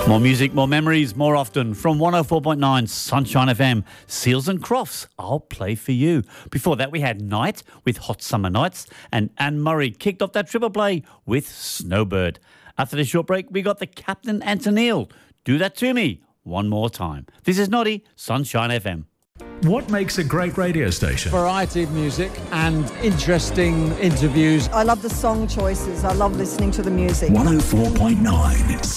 More music, more memories, more often. From 104.9 Sunshine FM, Seals and Crofts, I'll play for you. Before that, we had Night with Hot Summer Nights, and Anne Murray kicked off that triple play with Snowbird. After this short break, we got the Captain and Tennille. Do That To Me one more time. This is Noddy, Sunshine FM. What makes a great radio station? Variety of music and interesting interviews. I love the song choices. I love listening to the music. 104.9